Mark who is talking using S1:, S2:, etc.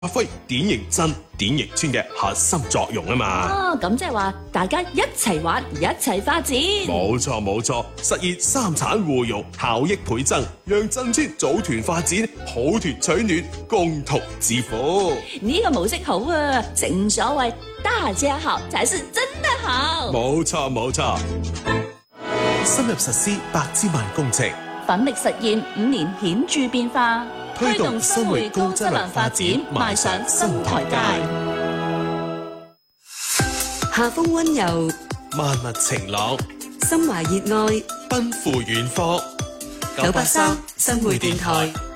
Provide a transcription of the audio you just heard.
S1: 發揮典型鎮、典型村嘅核心作用啊嘛。
S2: 咁即係話大家一齊玩，一齊發展。
S1: 冇錯，實現三產互用，效益倍增，讓鎮村組團發展，抱團取暖，共同致富。
S2: 呢個模式好啊！正所謂大家好才是真的好。
S1: 冇錯，深入實施百支萬工程，
S2: 奮力實現5年顯著變化，
S1: 推動生活高質量發展，邁上新台階。
S3: 夏風溫柔，
S1: 萬物晴朗，
S3: 心懷熱愛，
S1: 奔赴遠方。
S3: 983生活電台。